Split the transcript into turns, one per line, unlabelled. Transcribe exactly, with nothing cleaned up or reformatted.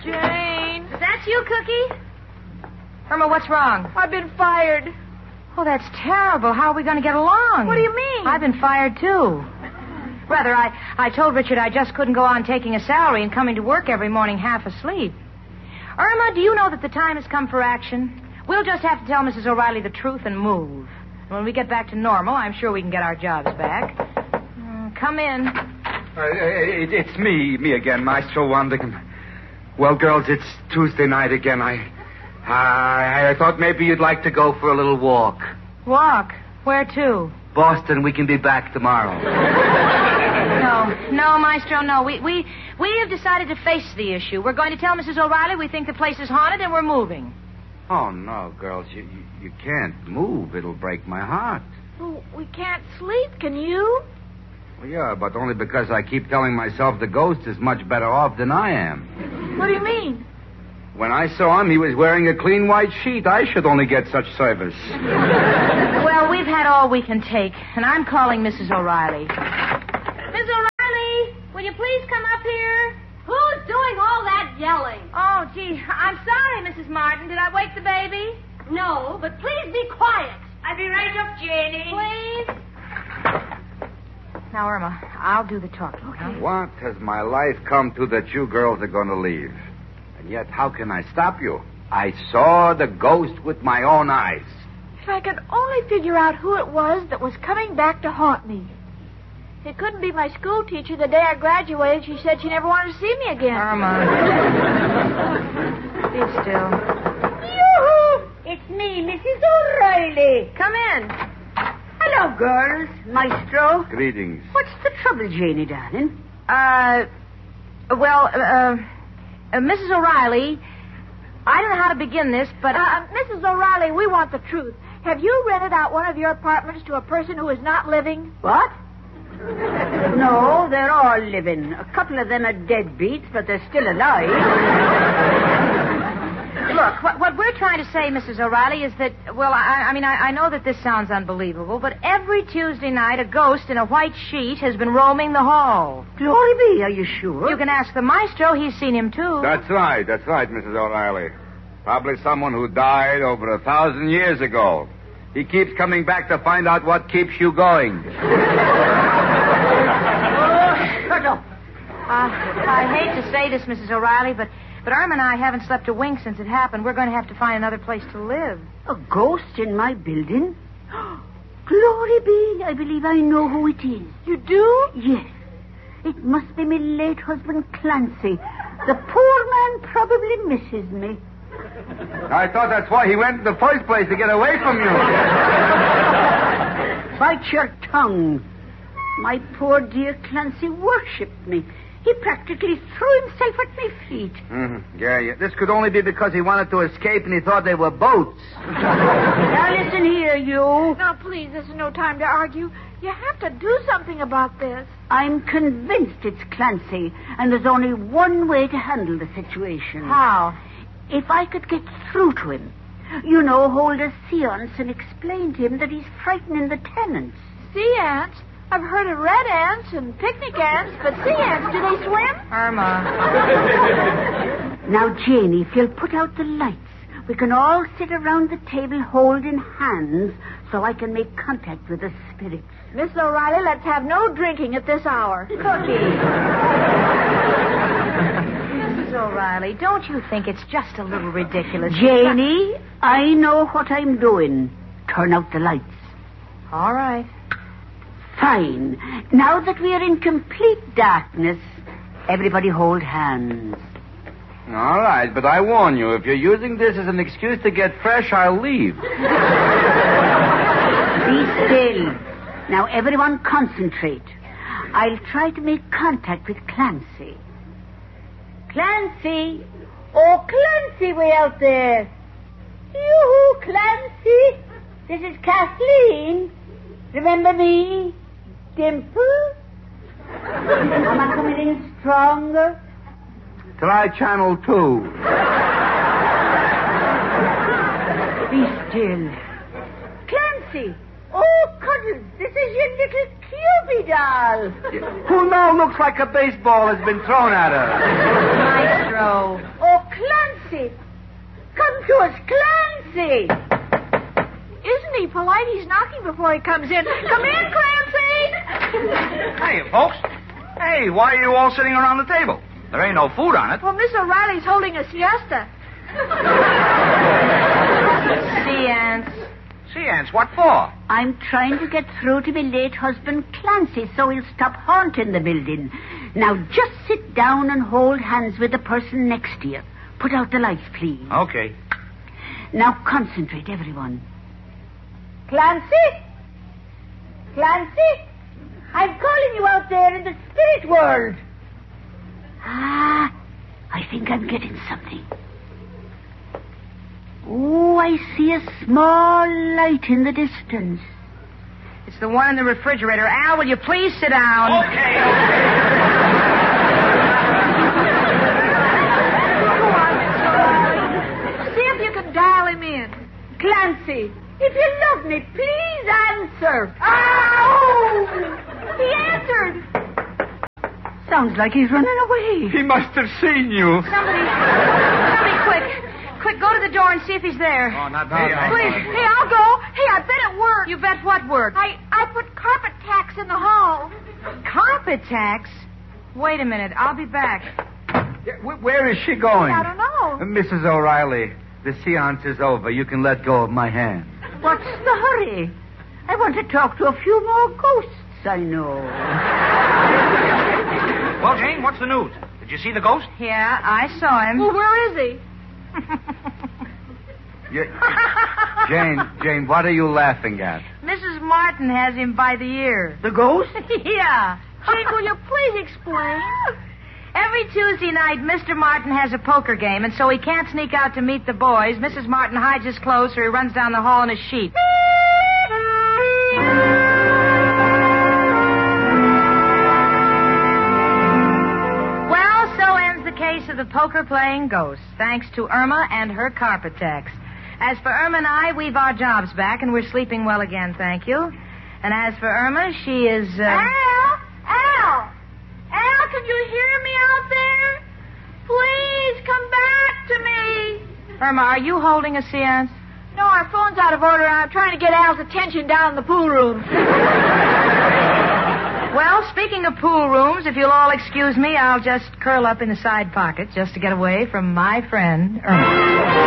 Jane.
Is that you, Cookie? Irma, what's wrong?
I've been fired.
Oh, that's terrible. How are we going to get along?
What do you mean?
I've been fired, too. Brother, I, I told Richard I just couldn't go on taking a salary and coming to work every morning half asleep. Irma, do you know that the time has come for action? We'll just have to tell Missus O'Reilly the truth and move. When we get back to normal, I'm sure we can get our jobs back. Uh, come in.
Uh, it, it's me, me again, Maestro Wandicum. Well, girls, it's Tuesday night again. I, I, I thought maybe you'd like to go for a little walk.
Walk? Where to?
Boston. We can be back tomorrow.
No, no, Maestro, no. We, we, we have decided to face the issue. We're going to tell Missus O'Reilly we think the place is haunted and we're moving.
Oh, no, girls, you, you, you can't move. It'll break my heart.
Oh, we can't sleep, can you?
Well, yeah, but only because I keep telling myself the ghost is much better off than I am.
What do you mean?
When I saw him, he was wearing a clean white sheet. I should only get such service.
Well, we've had all we can take, and I'm calling Missus O'Reilly. Miss O'Reilly, will you please come up here?
Who's doing all that yelling?
Oh, gee, I'm sorry, Missus Martin. Did I wake the baby?
No, but please be quiet.
I'll be right up, Janie. Please. Now, Irma, I'll do the talking. Okay.
What has my life come to that you girls are going to leave? And yet, how can I stop you? I saw the ghost with my own eyes.
If I could only figure out who it was that was coming back to haunt me. It couldn't be my school teacher. The day I graduated, she said she never wanted to see me again.
Irma. Be still.
Yoo-hoo! It's me, Missus O'Reilly.
Come in.
Hello, girls. Maestro.
Greetings.
What's the trouble, Janie, darling?
Uh, well, uh, uh, Missus O'Reilly, I don't know how to begin this, but...
Uh, Missus O'Reilly, we want the truth. Have you rented out one of your apartments to a person who is not living?
What? No, they're all living. A couple of them are deadbeats, but they're still alive.
Look, what, what we're trying to say, Missus O'Reilly, is that, well, I, I mean, I, I know that this sounds unbelievable, but every Tuesday night a ghost in a white sheet has been roaming the hall.
Glory be, are you sure?
You can ask the maestro. He's seen him, too.
That's right, that's right, Missus O'Reilly. Probably someone who died over a thousand years ago. He keeps coming back to find out what keeps you going.
Shut up.
Uh, I hate to say this, Missus O'Reilly, but, but Irma and I haven't slept a wink since it happened. We're going to have to find another place to live.
A ghost in my building? Glory be, I believe I know who it is.
You do?
Yes. It must be my late husband, Clancy. The poor man probably misses me.
I thought that's why he went in the first place, to get away from you.
Bite your tongue. My poor dear Clancy worshipped me. He practically threw himself at my feet.
Mm-hmm. Yeah, yeah. This could only be because he wanted to escape and he thought they were boats.
Now listen here, you.
Now, please, this is no time to argue. You have to do something about this.
I'm convinced it's Clancy, and there's only one way to handle the situation.
How?
If I could get through to him. You know, hold a seance and explain to him that he's frightening the tenants.
Sea ants? I've heard of red ants and picnic ants, but sea ants, do they swim?
Irma.
Now, Janie, if you'll put out the lights, we can all sit around the table holding hands so I can make contact with the spirits.
Miss O'Reilly, let's have no drinking at this hour.
Missus O'Reilly, don't you think it's just a little ridiculous?
Janie, I know what I'm doing. Turn out the lights.
All right.
Fine. Now that we are in complete darkness, everybody hold hands.
All right, but I warn you, if you're using this as an excuse to get fresh, I'll leave.
Be still. Now, everyone concentrate. I'll try to make contact with Clancy. Clancy! Oh, Clancy way out there. Yoo-hoo, Clancy. This is Kathleen. Remember me? Dimple? Am I coming in stronger?
Try channel two.
Be still. Clancy! Oh, Cuddles, this is your little Cupid doll.
Who now looks like a baseball has been thrown at her?
Maestro.
Oh, Clancy! Come to us, Clancy!
Isn't he polite? He's knocking before he comes in. Come in, Clancy!
Hey, folks. Hey, why are you all sitting around the table? There ain't no food on it.
Well, Miss O'Reilly's holding a siesta.
Seance.
Seance, what for?
I'm trying to get through to my late husband, Clancy, so he'll stop haunting the building. Now, just sit down and hold hands with the person next to you. Put out the lights, please.
Okay.
Now, concentrate, everyone. Clancy? Clancy? I'm calling you out there in the spirit world. Ah, I think I'm getting something. Oh, I see a small light in the distance.
It's the one in the refrigerator. Al, will you please sit down?
Okay.
See if you can dial him in.
Clancy, if you love me, please answer.
Oh! He answered.
Sounds like he's running away.
He must have seen you.
Somebody, somebody, quick. Quick, go to the door and see if he's there.
Oh, not me.
Please. Hey, I'll go. Hey, I bet it worked.
You bet what worked?
I, I put carpet tacks in the hall.
Carpet tacks? Wait a minute. I'll be back.
Yeah, wh- Where is she going?
I don't know.
Uh, Missus O'Reilly, the seance is over. You can let go of my hand.
What's the hurry? I want to talk to a few more ghosts I know.
Well, Jane, what's the news? Did you see the ghost?
Yeah, I saw him.
Well, where is he?
You- Jane, Jane, what are you laughing at?
Missus Martin has him by the ear.
The ghost?
Yeah.
Jane, will you please explain?
Every Tuesday night, Mister Martin has a poker game, and so he can't sneak out to meet the boys. Missus Martin hides his clothes, or he runs down the hall in a sheet. Well, so ends the case of the poker-playing ghost, thanks to Irma and her carpet tacks. As for Irma and I, we've our jobs back, and we're sleeping well again, thank you. And as for Irma, she is... Uh...
Al! Al! Al, can you hear me out there? Please come back to me.
Irma, are you holding a seance?
No, our phone's out of order. I'm trying to get Al's attention down in the pool room.
Well, speaking of pool rooms, if you'll all excuse me, I'll just curl up in the side pocket just to get away from my friend, Irma.